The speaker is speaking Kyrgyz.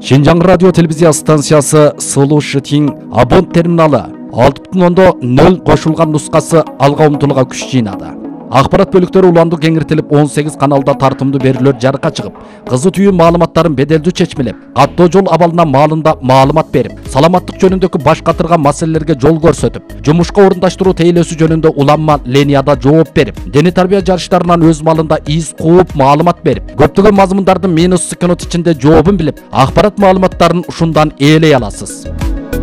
Шинжаң радио телевизия станциясы Сылу Шытин абонент терминалы 6.0 қошылған нұсқасы алға ұмтылуға күш жинады. Ақпарат бөліктері уланды кеңіртіліп 18 каналда тартымды берілер жарыққа шығып, қызы түйін маалыматтарын беделді чечмелеп, қаттоо жол абалына малында маалымат беріп, саламаттық жөнүндөгү баш катырган маселелерге жол көрсөтүп, жумушка орундаштыруу тейлөөсү жөнүндө уланма ленияда жооп берип, дене тарбия жарыштарынан өз малында из кууп маалымат берип, көптөгөн мазмундардын минус секунд ичинде жообун билип, ақпарат маалыматтарын ушундан ээлей аласыз.